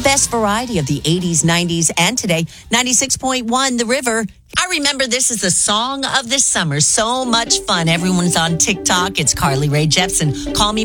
best variety of the 80s, 90s, and today. 96.1 The River. I remember this is the song of the summer. So much fun. Everyone's on TikTok. It's Carly Rae Jepsen. Call Me